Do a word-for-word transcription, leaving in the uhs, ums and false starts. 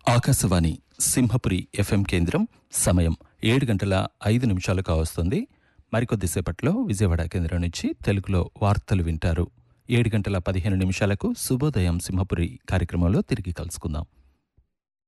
Akashvani Simhapuri FM కేంద్రం. సమయం ఏడు గంటల ఐదు నిమిషాలు కావస్తుంది. మరికొద్దిసేపట్లో విజయవాడ కేంద్రం నుంచి తెలుగులో వార్తలు వింటారు. ఏడు గంటల పదిహేను నిమిషాలకు శుభోదయం సింహపురి కార్యక్రమంలో తిరిగి కలుసుకుందాం.